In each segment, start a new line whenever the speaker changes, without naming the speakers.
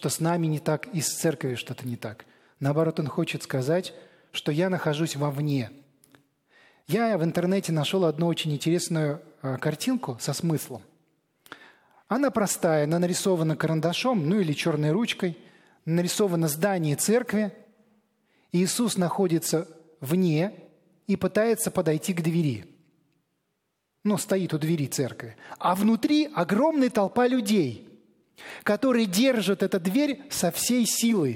что с нами не так и с церковью что-то не так. Наоборот, он хочет сказать, что я нахожусь вовне. Я в интернете нашел одну очень интересную картинку со смыслом. Она простая, она нарисована карандашом, ну или черной ручкой. Нарисовано здание церкви. Иисус находится вне и пытается подойти к двери. Ну, стоит у двери церкви. А внутри огромная толпа людей, которые держат эту дверь со всей силой.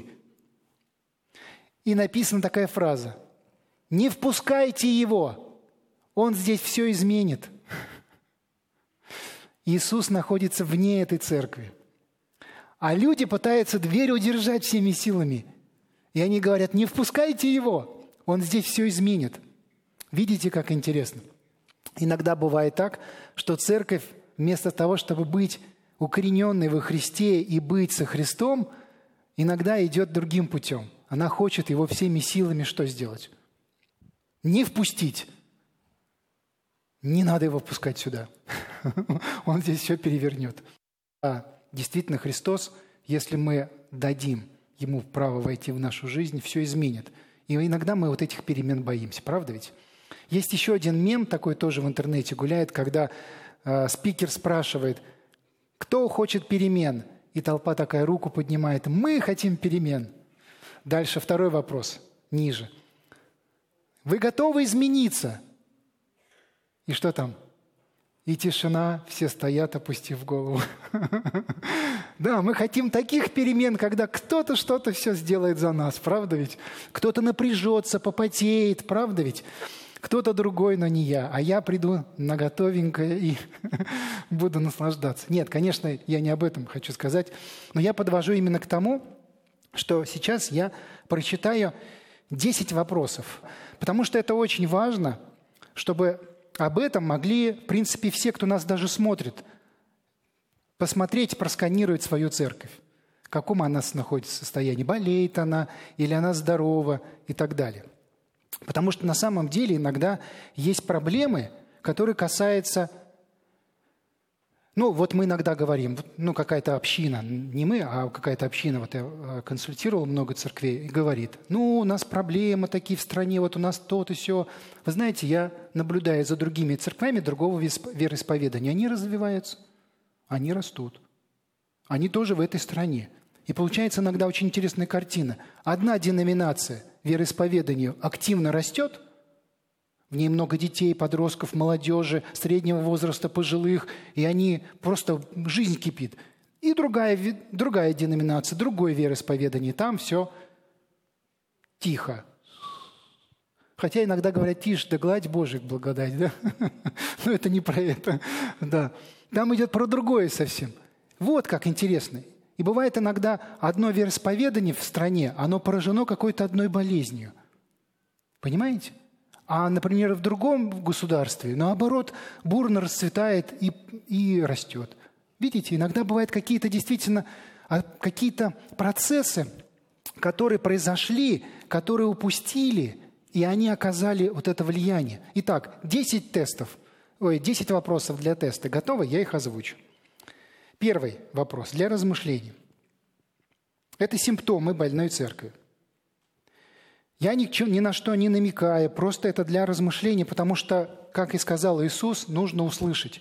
И написана такая фраза: «Не впускайте его, он здесь все изменит». Иисус находится вне этой церкви. А люди пытаются дверь удержать всеми силами. И они говорят: не впускайте его, он здесь все изменит. Видите, как интересно? Иногда бывает так, что церковь вместо того, чтобы быть укорененной во Христе и быть со Христом, иногда идет другим путем. Она хочет его всеми силами что сделать? Не впустить. Не надо его впускать сюда. Он здесь все перевернет. А действительно Христос, если мы дадим Ему право войти в нашу жизнь, все изменит. И иногда мы вот этих перемен боимся. Правда ведь? Есть еще один мем, такой тоже в интернете гуляет, когда спикер спрашивает: кто хочет перемен? И толпа такая руку поднимает: мы хотим перемен. Дальше второй вопрос, ниже. Вы готовы измениться? И что там? И тишина, все стоят, опустив голову. Да, мы хотим таких перемен, когда кто-то что-то все сделает за нас, правда ведь? Кто-то напряжется, попотеет, правда ведь? Кто-то другой, но не я. А я приду на готовенькое и буду наслаждаться. Нет, конечно, я не об этом хочу сказать, но я подвожу именно к тому, что сейчас я прочитаю 10 вопросов, потому что это очень важно, чтобы об этом могли, в принципе, все, кто нас даже смотрит, посмотреть, просканировать свою церковь. В каком она находится состоянии, болеет она или она здорова и так далее. Потому что на самом деле иногда есть проблемы, которые касаются... Ну, вот мы иногда говорим, ну, какая-то община, не мы, а какая-то община, вот я консультировал много церквей, и говорит: ну, у нас проблемы такие в стране, вот у нас то-то, сё. Вы знаете, я наблюдаю за другими церквями другого вероисповедания. Они развиваются, они растут. Они тоже в этой стране. И получается иногда очень интересная картина. Одна деноминация вероисповедания активно растет, в ней много детей, подростков, молодежи, среднего возраста, пожилых, и они просто, жизнь кипит. И другая деноминация, другое вероисповедание, там все тихо. Хотя иногда говорят: тише, да гладь Божия благодать, да? Но это не про это, да. Там идет про другое совсем. Вот как интересно. И бывает иногда одно вероисповедание в стране, оно поражено какой-то одной болезнью. Понимаете? А, например, в другом государстве, наоборот, бурно расцветает и растет. Видите, иногда бывают какие-то действительно какие-то процессы, которые произошли, которые упустили, и они оказали вот это влияние. Итак, 10 вопросов для теста. Готовы? Я их озвучу. Первый вопрос для размышлений. Это симптомы больной церкви. Я ни на что не намекаю, просто это для размышления, потому что, как и сказал Иисус, нужно услышать.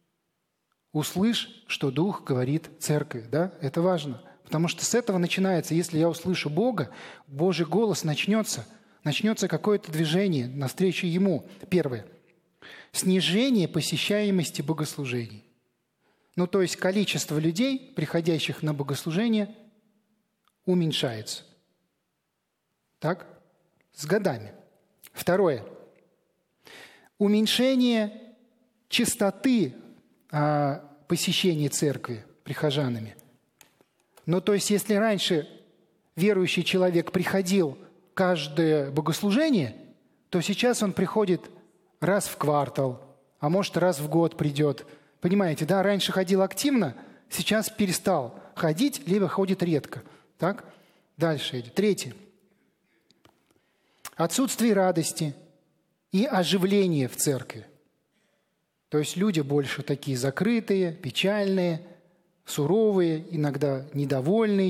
Услышь, что Дух говорит церкви, да? Это важно, потому что с этого начинается. Если я услышу Бога, Божий голос начнется какое-то движение навстречу Ему. Первое. Снижение посещаемости богослужений. Ну, то есть количество людей, приходящих на богослужение, уменьшается. Так? С годами. Второе. Уменьшение частоты посещения церкви прихожанами. Ну, то есть, если раньше верующий человек приходил каждое богослужение, то сейчас он приходит раз в квартал, а может, раз в год придет. Понимаете, да? Раньше ходил активно, сейчас перестал ходить, либо ходит редко. Так? Дальше идет. Третье. Отсутствие радости и оживления в церкви. То есть люди больше такие закрытые, печальные, суровые, иногда недовольные